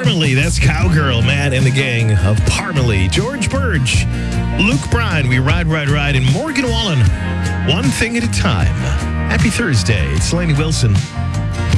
Parmalee, that's Cowgirl, Matt and the gang of Parmalee. George Burge, Luke Bryan, We Ride, and Morgan Wallen, One Thing at a Time. Happy Thursday. It's Lainey Wilson.